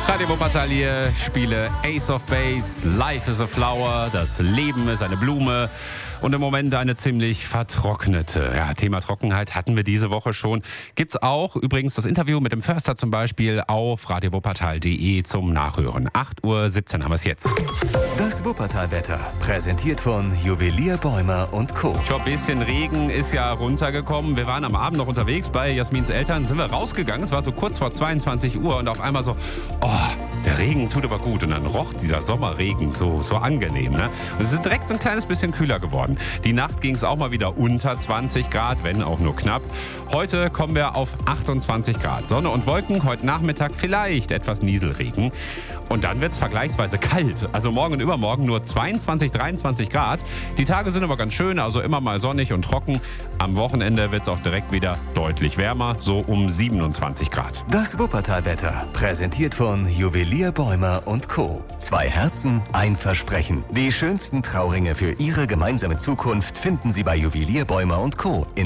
Radio Wuppertal hier, spiele Ace of Base, Life is a Flower, das Leben ist eine Blume und im Moment eine ziemlich vertrocknete. Ja, Thema Trockenheit hatten wir diese Woche schon. Gibt's auch übrigens das Interview mit dem Förster zum Beispiel auf radiowuppertal.de zum Nachhören. 8:17 Uhr haben wir es jetzt. Das Wuppertal-Wetter, präsentiert von Juwelier Bäumer und Co. Ein bisschen Regen ist ja runtergekommen. Wir waren am Abend noch unterwegs bei Jasmins Eltern, sind wir rausgegangen. Es war so kurz vor 22 Uhr und auf einmal so, der Regen tut aber gut. Und dann roch dieser Sommerregen so angenehm. Ne? Und es ist direkt so ein kleines bisschen kühler geworden. Die Nacht ging es auch mal wieder unter 20 Grad, wenn auch nur knapp. Heute kommen wir auf 28 Grad. Sonne und Wolken, heute Nachmittag vielleicht etwas Nieselregen. Und dann wird es vergleichsweise kalt. Also morgen und übermorgen nur 22, 23 Grad. Die Tage sind aber ganz schön, also immer mal sonnig und trocken. Am Wochenende wird es auch direkt wieder deutlich wärmer, so um 27 Grad. Das Wuppertal-Wetter, präsentiert von Juwelier Bäumer und Co. 2 Herzen, ein Versprechen. Die schönsten Trauringe für Ihre gemeinsame Zukunft finden Sie bei Juwelier Bäumer und Co.